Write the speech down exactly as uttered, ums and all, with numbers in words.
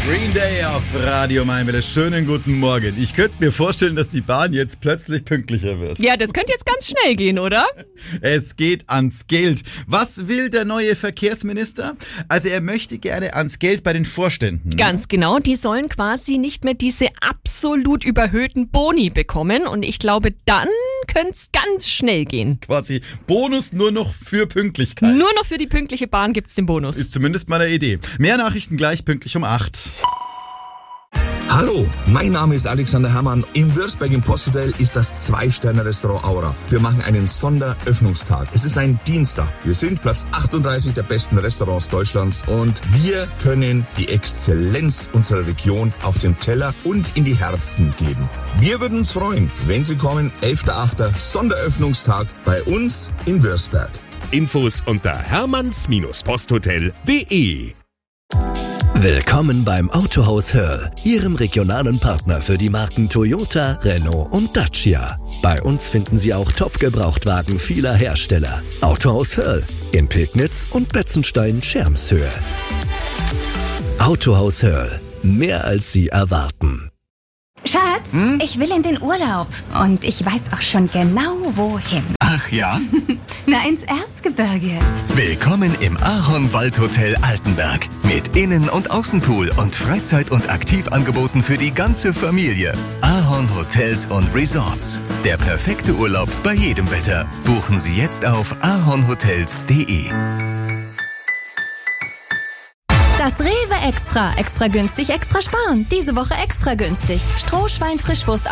Green Day auf Radio Mainwelle. Schönen guten Morgen. Ich könnte mir vorstellen, dass die Bahn jetzt plötzlich pünktlicher wird. Ja, das könnte jetzt ganz schnell gehen, oder? Es geht ans Geld. Was will der neue Verkehrsminister? Also er möchte gerne ans Geld bei den Vorständen. Ganz genau, die sollen quasi nicht mehr diese absolut überhöhten Boni bekommen. Und ich glaube, dann könnte es ganz schnell gehen. Quasi Bonus nur noch für Pünktlichkeit. Nur noch für die pünktliche Bahn gibt's den Bonus. Ist zumindest mal eine Idee. Mehr Nachrichten gleich pünktlich um acht. Hallo, mein Name ist Alexander Herrmann. In Würzburg im Posthotel ist das Zwei-Sterne-Restaurant Aura. Wir machen einen Sonderöffnungstag. Es ist ein Dienstag. Wir sind Platz achtunddreißig der besten Restaurants Deutschlands und wir können die Exzellenz unserer Region auf den Teller und in die Herzen geben. Wir würden uns freuen, wenn Sie kommen. elfter achter Sonderöffnungstag bei uns in Würzburg. Infos unter hermanns posthotel punkt de. Willkommen beim Autohaus Hörl, Ihrem regionalen Partner für die Marken Toyota, Renault und Dacia. Bei uns finden Sie auch Top-Gebrauchtwagen vieler Hersteller. Autohaus Hörl in Pegnitz und Betzenstein-Schermshöhe. Autohaus Hörl, mehr als Sie erwarten. Schatz, hm? Ich will in den Urlaub und ich weiß auch schon genau, wohin. Ach ja? Na, ins Erzgebirge. Willkommen im Ahornwaldhotel Altenberg. Mit Innen- und Außenpool und Freizeit- und Aktivangeboten für die ganze Familie. Ahorn Hotels und Resorts. Der perfekte Urlaub bei jedem Wetter. Buchen Sie jetzt auf ahornhotels punkt de. Das Rewe Extra. Extra günstig, extra sparen. Diese Woche extra günstig. Strohschwein Frischwurst